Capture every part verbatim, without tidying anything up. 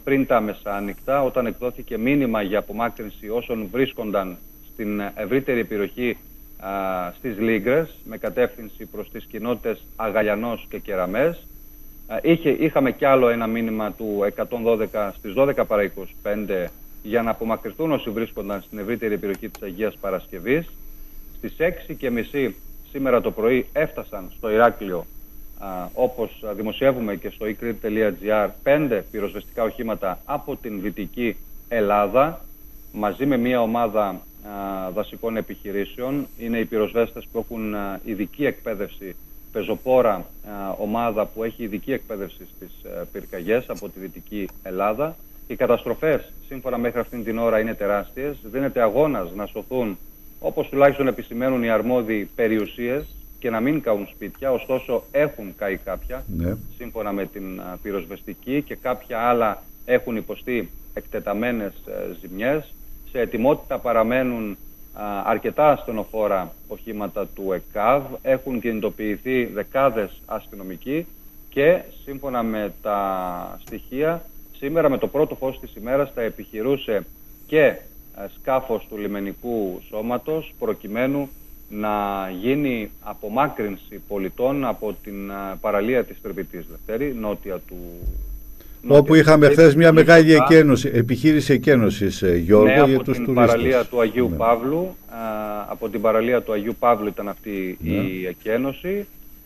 πριν τα μεσάνυχτα, όταν εκδόθηκε μήνυμα για απομάκρυνση όσων βρίσκονταν στην ευρύτερη περιοχή α, στις Λίγκρες, με κατεύθυνση προς τις κοινότητες Αγαλιανός και Κεραμές. Α, είχε, είχαμε κι άλλο ένα μήνυμα του εκατόν δώδεκα στις δώδεκα παρά είκοσι πέντε για να απομακρυνθούν όσοι βρίσκονταν στην ευρύτερη περιοχή της Αγίας Παρασκευής. Στις έξι και μισή σήμερα το πρωί έφτασαν στο Ηράκλειο, α, όπως δημοσιεύουμε και στο e crete τελεία gr, πέντε πυροσβεστικά οχήματα από την Δυτική Ελλάδα, μαζί με μια ομάδα α, δασικών επιχειρήσεων. Είναι οι πυροσβέστες που έχουν α, ειδική εκπαίδευση, πεζοπόρα α, ομάδα που έχει ειδική εκπαίδευση στις α, πυρκαγιές από τη Δυτική Ελλάδα. Οι καταστροφές, σύμφωνα μέχρι αυτήν την ώρα, είναι τεράστιες. Δίνεται αγώνας να σωθούν, όπως τουλάχιστον επισημαίνουν οι αρμόδιοι, περιουσίες και να μην καούν σπίτια. Ωστόσο έχουν καεί κάποια, ναι, σύμφωνα με την α, πυροσβεστική, και κάποια άλλα έχουν υποστεί εκτεταμένες α, ζημιές. Σε ετοιμότητα παραμένουν α, αρκετά ασθενοφόρα οχήματα του ΕΚΑΒ. Έχουν κινητοποιηθεί δεκάδες αστυνομικοί και σύμφωνα με τα στοιχεία, σήμερα με το πρώτο φως της ημέρας θα επιχειρούσε και σκάφος του λιμενικού σώματος προκειμένου να γίνει απομάκρυνση πολιτών από την παραλία της Τριπιτής, Λευτέρη, νότια του... Όπου είχαμε χθες μια μεγάλη εκένωση, επιχείρηση εκένωσης, Γιώργο, ναι, για από τους την τουρίστες. παραλία του Αγίου ναι. Παύλου. Α, από την παραλία του Αγίου Παύλου ήταν αυτή ναι. η εκένωση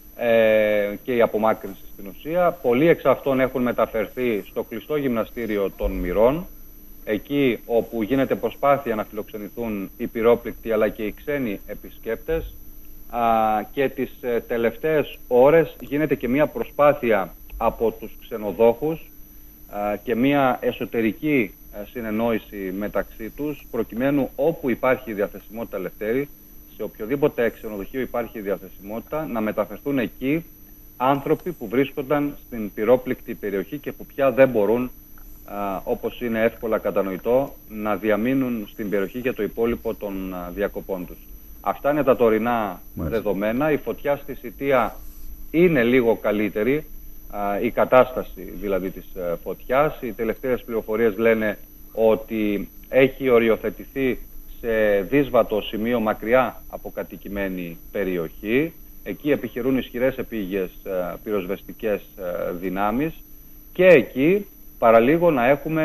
ε, και η απομάκρυνση στην ουσία. Πολλοί εξ αυτών έχουν μεταφερθεί στο κλειστό γυμναστήριο των Μυρών, εκεί όπου γίνεται προσπάθεια να φιλοξενηθούν οι πυρόπληκτοι αλλά και οι ξένοι επισκέπτες, α, και τις ε, τελευταίες ώρες γίνεται και μια προσπάθεια από τους ξενοδόχους α, και μια εσωτερική α, συνεννόηση μεταξύ τους, προκειμένου όπου υπάρχει διαθεσιμότητα, Λευτέρη, σε οποιοδήποτε ξενοδοχείο υπάρχει διαθεσιμότητα, να μεταφερθούν εκεί άνθρωποι που βρίσκονταν στην πυρόπληκτη περιοχή και που πια δεν μπορούν, α, όπως είναι εύκολα κατανοητό, να διαμείνουν στην περιοχή για το υπόλοιπο των α, διακοπών τους. Αυτά είναι τα τωρινά Μάλιστα. δεδομένα. Η φωτιά στη Σιτία είναι λίγο καλύτερη, α, η κατάσταση δηλαδή της α, φωτιάς. Οι τελευταίες πληροφορίες λένε ότι έχει οριοθετηθεί σε δύσβατο σημείο μακριά από κατοικημένη περιοχή. Εκεί επιχειρούν ισχυρές επίγειες α, πυροσβεστικές α, δυνάμεις, και εκεί παραλίγο να έχουμε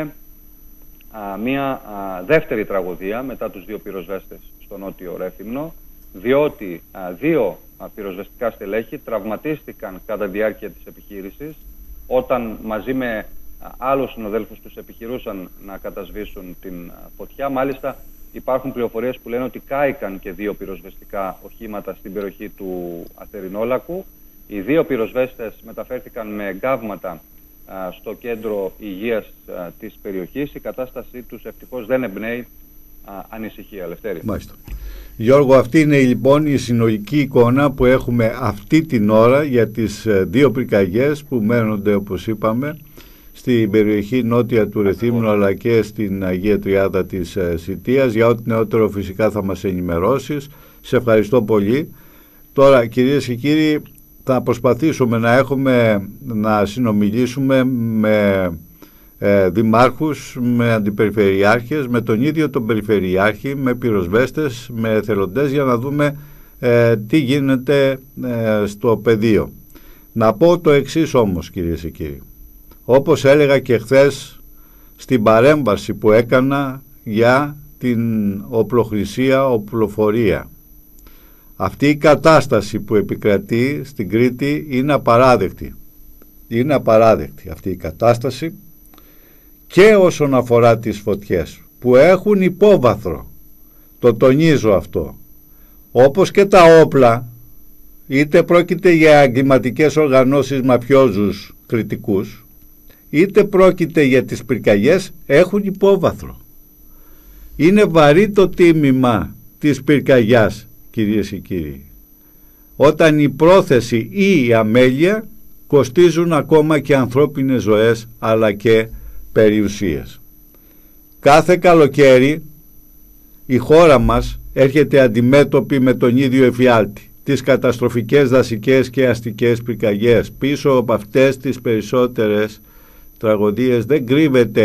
α, μία α, δεύτερη τραγωδία μετά τους δύο πυροσβέστες στο Νότιο Ρέθυμνο, διότι α, δύο α, πυροσβεστικά στελέχη τραυματίστηκαν κατά τη διάρκεια της επιχείρησης, όταν μαζί με α, άλλους συνοδέλφους τους επιχειρούσαν να κατασβήσουν την α, φωτιά. Μάλιστα υπάρχουν πληροφορίες που λένε ότι κάηκαν και δύο πυροσβεστικά οχήματα στην περιοχή του Αθερινόλακου. Οι δύο πυροσβέστες μεταφέρθηκαν με εγκάβματα α, στο κέντρο υγείας α, της περιοχής. Η κατάστασή τους ευτυχώς δεν εμπνέει α, ανησυχία, Λευτέρη. Μάλιστα. Γιώργο, αυτή είναι λοιπόν η συνολική εικόνα που έχουμε αυτή την ώρα για τις δύο πυρκαγιές που μένονται, όπως είπαμε, στην περιοχή νότια του Ρεθύμνου αλλά και στην Αγία Τριάδα της ε, Σιτίας. Για ό,τι νεότερο φυσικά θα μας ενημερώσεις. Σε ευχαριστώ πολύ. Τώρα, κυρίες και κύριοι, θα προσπαθήσουμε να έχουμε να συνομιλήσουμε με ε, δημάρχους, με αντιπεριφερειάρχες, με τον ίδιο τον περιφερειάρχη, με πυροσβέστες, με εθελοντές, για να δούμε ε, τι γίνεται ε, στο πεδίο. Να πω το εξής όμως, κυρίες και κύριοι. Όπως έλεγα και χθες στην παρέμβαση που έκανα για την οπλοχρησία, οπλοφορία, αυτή η κατάσταση που επικρατεί στην Κρήτη είναι απαράδεκτη. Είναι απαράδεκτη αυτή η κατάσταση, και όσον αφορά τις φωτιές που έχουν υπόβαθρο, το τονίζω αυτό, όπως και τα όπλα, είτε πρόκειται για εγκληματικές οργανώσεις μαφιόζους κριτικούς, είτε πρόκειται για τις πυρκαγιές, έχουν υπόβαθρο. Είναι βαρύ το τίμημα της πυρκαγιάς, κυρίες και κύριοι, όταν η πρόθεση ή η αμέλεια κοστίζουν ακόμα και ανθρώπινες ζωές αλλά και περιουσίες. Κάθε καλοκαίρι η χώρα μας έρχεται αντιμέτωπη με τον ίδιο εφιάλτη, τις καταστροφικές δασικές και αστικές πυρκαγιές. Πίσω από αυτές τις περισσότερες τραγωδίες δεν κρύβεται